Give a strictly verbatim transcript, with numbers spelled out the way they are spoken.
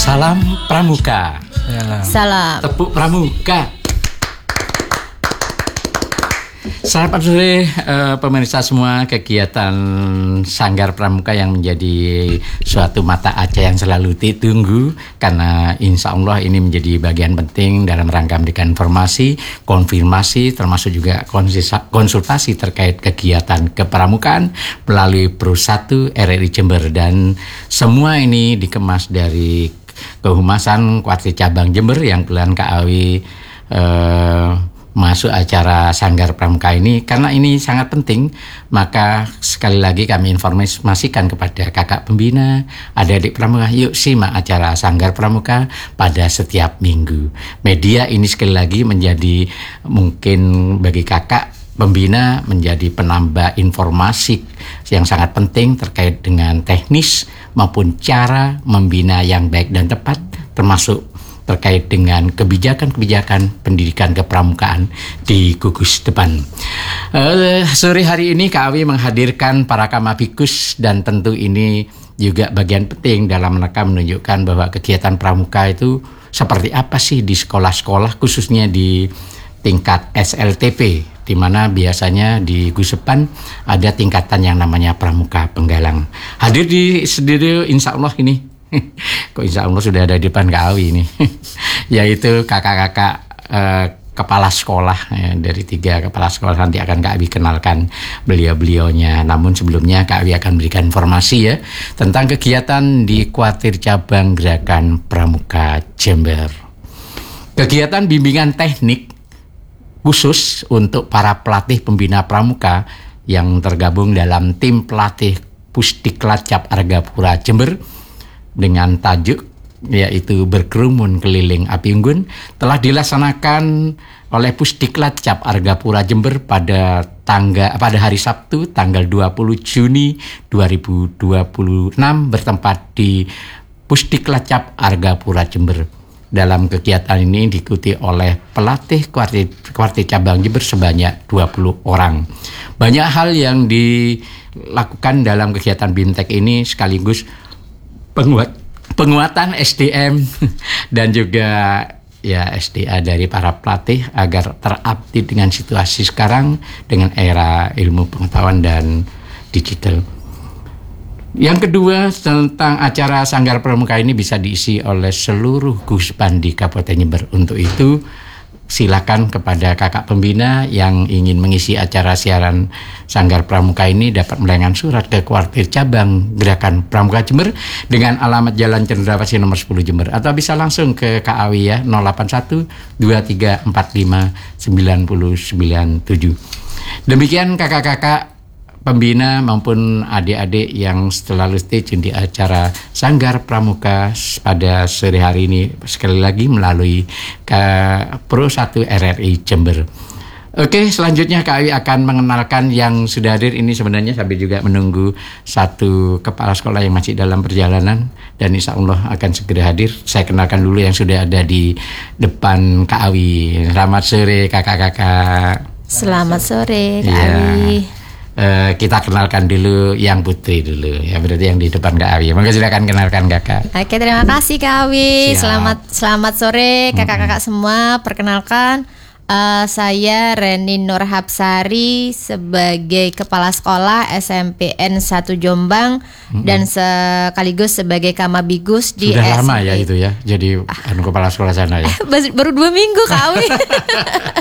Salam Pramuka. Salam. Salam. Tepuk Pramuka. Selamat sore uh, pemirsa semua. Kegiatan Sanggar Pramuka yang menjadi suatu mata aja yang selalu ditunggu, karena insya Allah ini menjadi bagian penting dalam rangka memberikan informasi, konfirmasi, termasuk juga konsultasi terkait kegiatan kepramukaan melalui Pro satu R R I Jember. Dan semua ini dikemas dari Kehumasan Kuartir Cabang Jember yang bulan K A W uh, masuk acara Sanggar Pramuka ini, karena ini sangat penting. Maka sekali lagi kami informasikan kepada kakak pembina, adik-adik pramuka, yuk simak acara Sanggar Pramuka pada setiap minggu. Media ini sekali lagi menjadi mungkin bagi kakak pembina menjadi penambah informasi yang sangat penting terkait dengan teknis maupun cara membina yang baik dan tepat, termasuk terkait dengan kebijakan-kebijakan pendidikan kepramukaan di gugus depan. Uh, sore hari ini K A W menghadirkan para kamabikus, dan tentu ini juga bagian penting dalam rangka menunjukkan bahwa kegiatan pramuka itu seperti apa sih di sekolah-sekolah, khususnya di tingkat S L T P, di mana biasanya di Gusepan ada tingkatan yang namanya pramuka penggalang. Hadir di studio insya Allah ini kok insya Allah sudah ada di depan K A W ini yaitu kakak-kakak eh, kepala sekolah ya, dari tiga kepala sekolah. Nanti akan K A W kenalkan beliau-beliaunya. Namun sebelumnya K A W akan memberikan informasi ya tentang kegiatan di Kuartir Cabang Gerakan Pramuka Jember. Kegiatan bimbingan teknik khusus untuk para pelatih pembina pramuka yang tergabung dalam tim pelatih Pusdiklat Cap Argapura Jember dengan tajuk yaitu berkerumun keliling api unggun telah dilaksanakan oleh Pusdiklat Cap Argapura Jember pada tangga pada hari Sabtu tanggal dua puluh Juni dua ribu dua puluh enam bertempat di Pusdiklat Cap Argapura Jember. Dalam kegiatan ini diikuti oleh pelatih Kuartir, Kuartir Cabang Jember sebanyak dua puluh orang. Banyak hal yang dilakukan dalam kegiatan BIMTEK ini, sekaligus penguat, penguatan S D M dan juga ya S D A dari para pelatih agar terupdate dengan situasi sekarang dengan era ilmu pengetahuan dan digital. Yang kedua, tentang acara Sanggar Pramuka ini bisa diisi oleh seluruh Guspan di Kabupaten Jember. Untuk itu silakan kepada kakak pembina yang ingin mengisi acara siaran Sanggar Pramuka ini dapat melayangkan surat ke Kuartir Cabang Gerakan Pramuka Jember dengan alamat Jalan Cendrawasih nomor sepuluh Jember, atau bisa langsung ke K A W ya nol delapan satu dua tiga empat lima sembilan nol sembilan tujuh. Demikian kakak-kakak pembina maupun adik-adik yang selalu stay tune di acara Sanggar Pramuka pada sore hari ini, sekali lagi melalui ke Pro satu R R I Jember. Oke, selanjutnya K A W akan mengenalkan yang sudah hadir ini sebenarnya sambil juga menunggu satu kepala sekolah yang masih dalam perjalanan dan insya Allah akan segera hadir. Saya kenalkan dulu yang sudah ada di depan K A W. Selamat sore kakak-kakak. Selamat sore K A W. Ya. Uh, kita kenalkan dulu yang putri dulu ya, berarti yang di depan Kak Awi. Maka silakan kenalkan kakak. Oke, terima kasih Kak Awi. Selamat selamat sore kakak-kakak hmm. semua. Perkenalkan, uh, saya Reni Nurhapsari sebagai kepala sekolah S M P N satu Jombang hmm. dan sekaligus sebagai kamabigus di Sudah S M P. lama ya itu ya, jadi ah. anu kepala sekolah sana ya. Baru dua minggu Kak Awi.